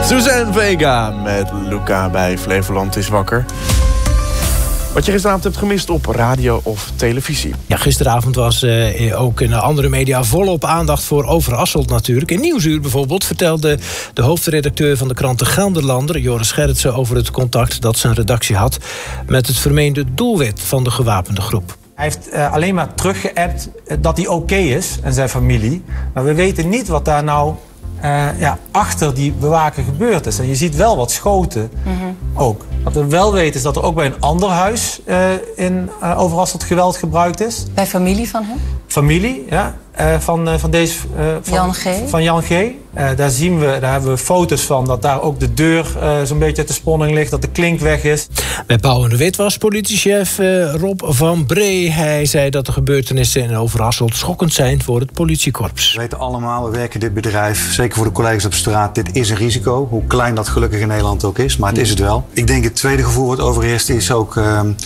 Suzanne Vega met Luca bij Flevoland is wakker. Wat je gisteravond hebt gemist op radio of televisie. Ja, gisteravond was ook in andere media volop aandacht voor Overasselt natuurlijk. In Nieuwsuur bijvoorbeeld vertelde de hoofdredacteur van de krant De Gelderlander, Joris Gerritsen, over het contact dat zijn redactie had met het vermeende doelwit van de gewapende groep. Hij heeft alleen maar teruggeappt dat hij oké is en zijn familie. Maar we weten niet wat daar nou achter die bewaker gebeurd is. En je ziet wel wat schoten ook. Wat we wel weten is dat er ook bij een ander huis in Overasselt geweld gebruikt is. Bij familie van hem? Familie, ja. Van Jan G. Van Jan G. Daar hebben we foto's van dat daar ook de deur zo'n beetje uit de sponning ligt, dat de klink weg is. Bij Pauw en de Wit was politiechef Rob van Bree. Hij zei dat de gebeurtenissen in Overasselt schokkend zijn voor het politiekorps. We weten allemaal, we werken in dit bedrijf, zeker voor de collega's op straat, dit is een risico. Hoe klein dat gelukkig in Nederland ook is, maar het is het wel. Ik denk het tweede gevoel wat overheerst is ook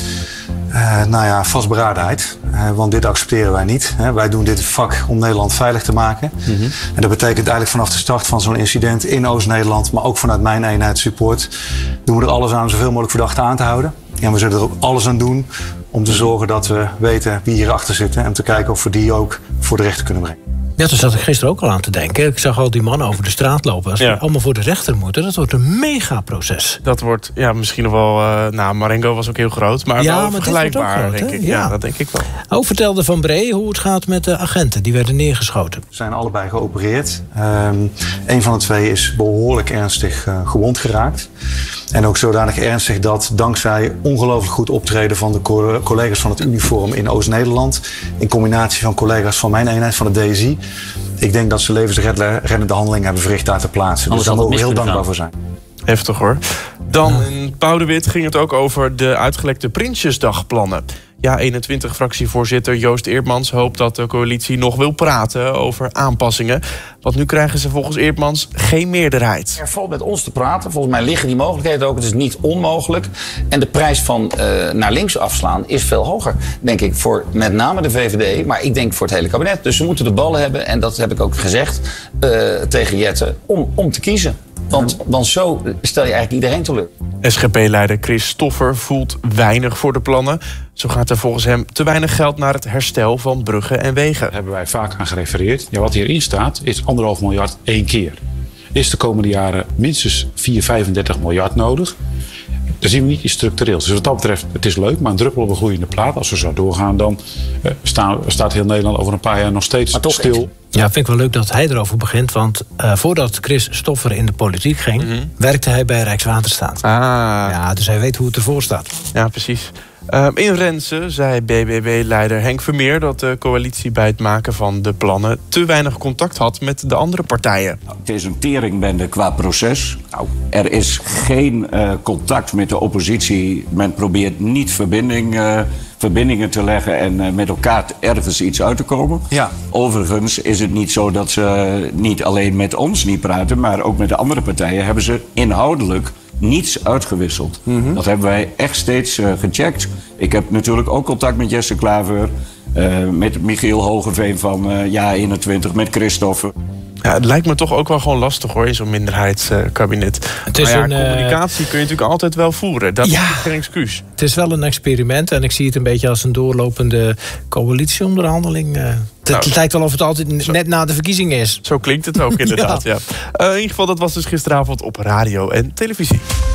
vastberadenheid. Want dit accepteren wij niet. Wij doen dit vak om Nederland veilig te maken. En dat betekent eigenlijk vanaf de start van zo'n incident in Oost-Nederland, maar ook vanuit mijn eenheid support, doen we er alles aan zoveel mogelijk verdachten aan te houden. En we zullen er ook alles aan doen om te zorgen dat we weten wie hierachter zit. En te kijken of we die ook voor de rechter kunnen brengen. Ja, daar zat ik gisteren ook al aan te denken. Ik zag al die mannen over de straat lopen. Als we allemaal voor de rechter moeten, dat wordt een megaproces. Dat wordt misschien nog wel... Marengo was ook heel groot, maar wel vergelijkbaar, denk ik. Ja, dat denk ik wel. Ook vertelde Van Bree hoe het gaat met de agenten. Die werden neergeschoten. Ze zijn allebei geopereerd. Een van de twee is behoorlijk ernstig gewond geraakt. En ook zodanig ernstig dat dankzij ongelooflijk goed optreden van de collega's van het uniform in Oost-Nederland, in combinatie van collega's van mijn eenheid, van de DSI, ik denk dat ze levensreddende handelingen hebben verricht daar ter plaatse. Dus daar mogen we heel dankbaar voor zijn. Heftig hoor. Dan in Pauw de Wit ging het ook over de uitgelekte Prinsjesdagplannen. Ja, 21-fractievoorzitter Joost Eerdmans hoopt dat de coalitie nog wil praten over aanpassingen. Want nu krijgen ze volgens Eerdmans geen meerderheid. Er valt met ons te praten. Volgens mij liggen die mogelijkheden ook. Het is niet onmogelijk. En de prijs van naar links afslaan is veel hoger, denk ik, voor met name de VVD. Maar ik denk voor het hele kabinet. Dus ze moeten de ballen hebben. En dat heb ik ook gezegd tegen Jette, om te kiezen. Want zo stel je eigenlijk iedereen teleur. SGP-leider Chris Stoffer voelt weinig voor de plannen. Zo gaat er volgens hem te weinig geld naar het herstel van bruggen en wegen. Daar hebben wij vaak aan gerefereerd. Ja, wat hierin staat is 1,5 miljard 1 keer. Is de komende jaren minstens 35 miljard nodig. Dat zien we niet iets structureels. Dus wat dat betreft, het is leuk, maar een druppel op een gloeiende plaat. Als we zo doorgaan, dan staat heel Nederland over een paar jaar nog steeds stil. Ja, vind ik wel leuk dat hij erover begint. Want voordat Chris Stoffer in de politiek ging, werkte hij bij Rijkswaterstaat. Ja, dus hij weet hoe het ervoor staat. Ja, precies. In Renze zei BBB-leider Henk Vermeer dat de coalitie bij het maken van de plannen te weinig contact had met de andere partijen. Het is een teringbende qua proces. Er is geen contact met de oppositie. Men probeert niet verbindingen te leggen en met elkaar ergens iets uit te komen. Ja. Overigens is het niet zo dat ze niet alleen met ons niet praten, maar ook met de andere partijen hebben ze inhoudelijk niets uitgewisseld. Dat hebben wij echt steeds gecheckt. Ik heb natuurlijk ook contact met Jesse Klaver, met Michiel Hogeveen van JA21, met Christophe. Ja, het lijkt me toch ook wel gewoon lastig hoor, in zo'n minderheidskabinet. Communicatie kun je natuurlijk altijd wel voeren. Dat is geen excuus. Het is wel een experiment en ik zie het een beetje als een doorlopende coalitieonderhandeling. Het lijkt wel of het altijd net na de verkiezingen is. Zo klinkt het ook inderdaad, ja. In ieder geval, dat was dus gisteravond op radio en televisie.